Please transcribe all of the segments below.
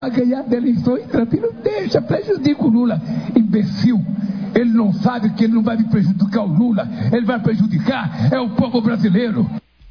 A ganhar da eleição e Trump não deixa, prejudica o Lula, imbecil. Ele não sabe que ele não vai prejudicar o Lula, ele vai prejudicar o povo brasileiro.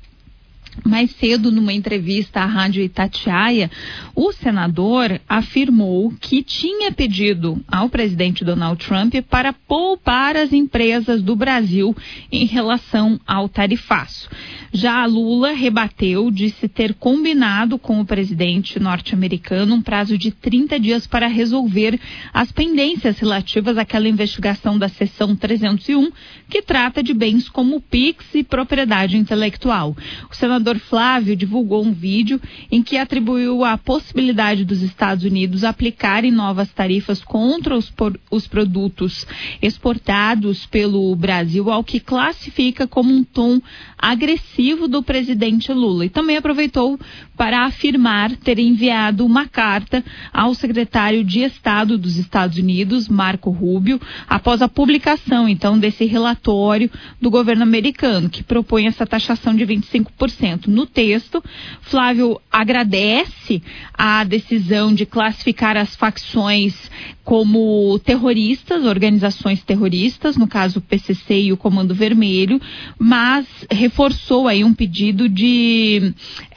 Mais cedo, numa entrevista à Rádio Itatiaia, o senador afirmou que tinha pedido ao presidente Donald Trump para poupar as empresas do Brasil em relação ao tarifaço. Já Lula rebateu, disse ter combinado com o presidente norte-americano um prazo de 30 dias para resolver as pendências relativas àquela investigação da seção 301, que trata de bens como Pix e propriedade intelectual. O senador Flávio divulgou um vídeo em que atribuiu a possibilidade dos Estados Unidos aplicarem novas tarifas contra os produtos exportados pelo Brasil, ao que classifica como um tom agressivo do presidente Lula. E também aproveitou para afirmar ter enviado uma carta ao secretário de Estado dos Estados Unidos, Marco Rubio, após a publicação, então, desse relatório do governo americano, que propõe essa taxação de 25%. No texto, Flávio agradece a decisão de classificar as facções como terroristas, organizações terroristas, no caso o PCC e o Comando Vermelho, mas reforçou aí um pedido de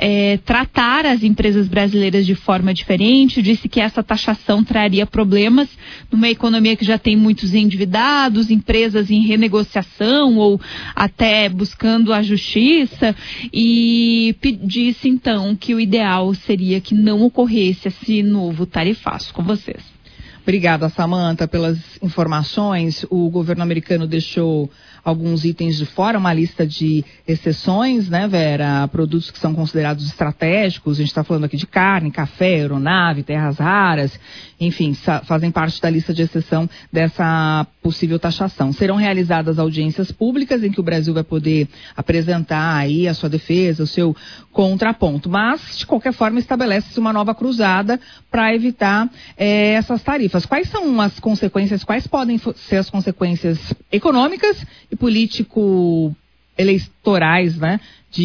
tratar as empresas brasileiras de forma diferente, disse que essa taxação traria problemas numa economia que já tem muitos endividados, empresas em renegociação ou até buscando a justiça, e disse então que o ideal seria que não ocorresse esse novo tarifaço. Com vocês. Obrigada, Samantha, pelas informações. O governo americano deixou alguns itens de fora, uma lista de exceções, né, Vera? Produtos que são considerados estratégicos. A gente está falando aqui de carne, café, aeronave, terras raras, enfim, fazem parte da lista de exceção dessa possível taxação. Serão realizadas audiências públicas em que o Brasil vai poder apresentar aí a sua defesa, o seu contraponto. Mas, de qualquer forma, estabelece-se uma nova cruzada para evitar essas tarifas. Quais são as consequências, quais podem ser as consequências econômicas e político-eleitorais, né,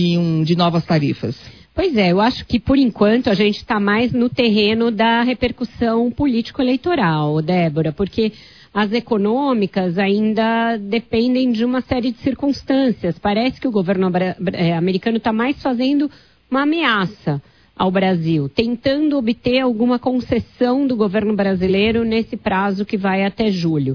de novas tarifas? Pois é, eu acho que por enquanto a gente está mais no terreno da repercussão político-eleitoral, Débora, porque as econômicas ainda dependem de uma série de circunstâncias. Parece que o governo americano está mais fazendo uma ameaça ao Brasil, tentando obter alguma concessão do governo brasileiro nesse prazo que vai até julho.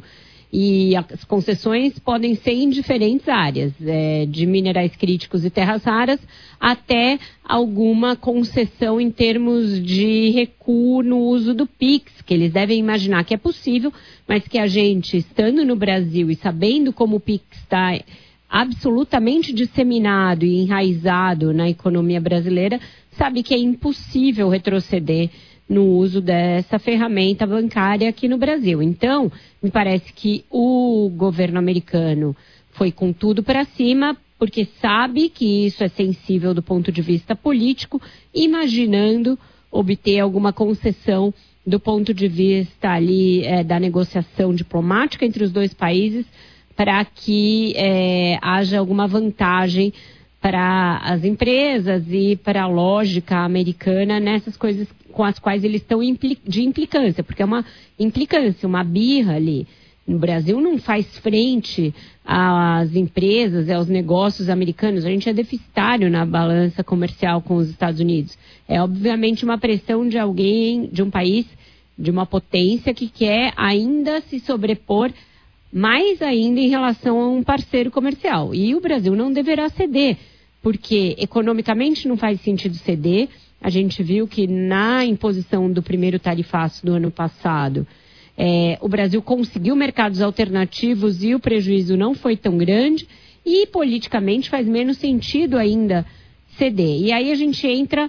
E as concessões podem ser em diferentes áreas, de minerais críticos e terras raras, até alguma concessão em termos de recuo no uso do Pix, que eles devem imaginar que é possível, mas que a gente, estando no Brasil e sabendo como o Pix está absolutamente disseminado e enraizado na economia brasileira, sabe que é impossível retroceder no uso dessa ferramenta bancária aqui no Brasil. Então, me parece que o governo americano foi com tudo para cima, porque sabe que isso é sensível do ponto de vista político, imaginando obter alguma concessão do ponto de vista ali da negociação diplomática entre os dois países, para que haja alguma vantagem para as empresas e para a lógica americana nessas coisas com as quais eles estão de implicância, porque é uma implicância, uma birra ali. No Brasil não faz frente às empresas e aos negócios americanos, a gente é deficitário na balança comercial com os Estados Unidos. É obviamente uma pressão de alguém, de um país, de uma potência que quer ainda se sobrepor mais ainda em relação a um parceiro comercial. E o Brasil não deverá ceder, porque economicamente não faz sentido ceder. A gente viu que na imposição do primeiro tarifaço do ano passado, o Brasil conseguiu mercados alternativos e o prejuízo não foi tão grande, e politicamente faz menos sentido ainda ceder. E aí a gente entra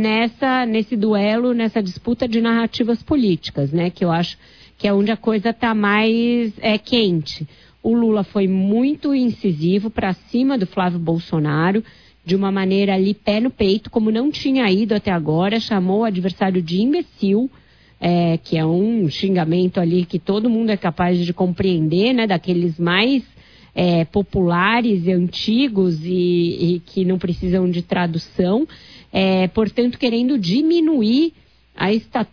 nesse duelo, nessa disputa de narrativas políticas, né, que eu acho que é onde a coisa está mais quente. O Lula foi muito incisivo para cima do Flávio Bolsonaro, de uma maneira ali pé no peito, como não tinha ido até agora, chamou o adversário de imbecil, que é um xingamento ali que todo mundo é capaz de compreender, né, daqueles mais populares e antigos e que não precisam de tradução, portanto querendo diminuir a estatura